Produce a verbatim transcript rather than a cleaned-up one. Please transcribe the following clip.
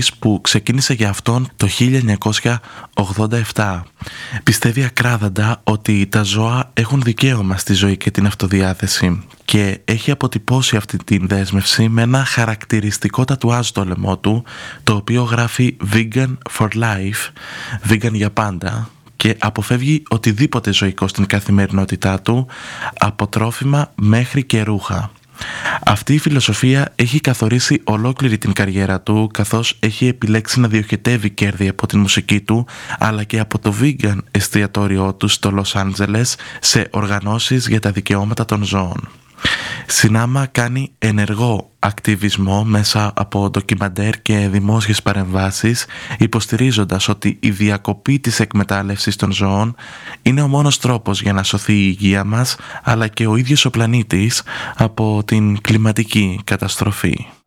που ξεκίνησε για αυτόν το χίλια εννιακόσια ογδόντα επτά. Πιστεύει ακράδαντα ότι τα ζώα έχουν δικαίωμα στη ζωή και την αυτοδιάθεση και έχει αποτυπώσει αυτή την δέσμευση με ένα χαρακτηριστικό τατουάζ στο λαιμό του, το οποίο γράφει Vegan for Life, vegan για πάντα, και αποφεύγει οτιδήποτε ζωικό στην καθημερινότητά του, από τρόφιμα μέχρι και ρούχα. Αυτή η φιλοσοφία έχει καθορίσει ολόκληρη την καριέρα του, καθώς έχει επιλέξει να διοχετεύει κέρδη από την μουσική του αλλά και από το vegan εστιατόριό του στο Λος Άντζελες σε οργανώσεις για τα δικαιώματα των ζώων. Συνάμα κάνει ενεργό ακτιβισμό μέσα από ντοκιμαντέρ και δημόσιες παρεμβάσεις, υποστηρίζοντας ότι η διακοπή της εκμετάλλευσης των ζώων είναι ο μόνος τρόπος για να σωθεί η υγεία μας αλλά και ο ίδιος ο πλανήτης από την κλιματική καταστροφή.